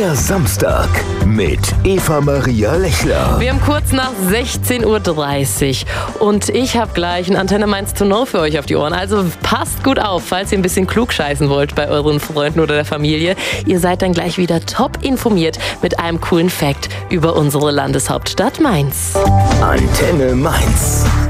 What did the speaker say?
Der Samstag mit Eva-Maria Lechler. Wir haben kurz nach 16:30 Uhr und ich habe gleich ein Antenne Mainz to know für euch auf die Ohren. Also passt gut auf, falls ihr ein bisschen klug scheißen wollt bei euren Freunden oder der Familie. Ihr seid dann gleich wieder top informiert mit einem coolen Fact über unsere Landeshauptstadt Mainz. Antenne Mainz.